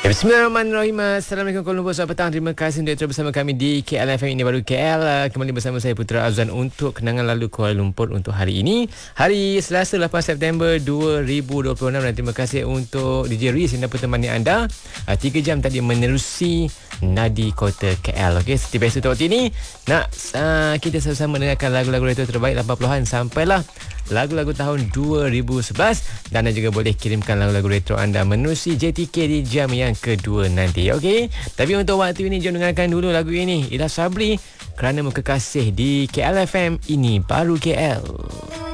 Bismillahirrahmanirrahim. Assalamualaikum Kuala Lumpur. Selamat petang. Terima kasih untuk terus bersama kami di KLFM Ini Baru KL. Kembali bersama saya Putra Azwan untuk kenangan lalu Kuala Lumpur untuk hari ini, hari Selasa 8 September 2026. Dan terima kasih untuk DJ Riz yang dapat temani anda 3 jam tadi menerusi nadi kota KL. Okey, seperti biasa untuk waktu ini nak kita sama-sama dengarkan lagu-lagu retro terbaik 80-an sampailah lagu-lagu tahun 2011, dan anda juga boleh kirimkan lagu-lagu retro anda menerusi JTK di jam yang kedua nanti. Okey, tapi untuk waktu ini jom dengarkan dulu lagu ini, Ila Sabri, Kerana Muka Kasih di KLFM Ini Baru KL.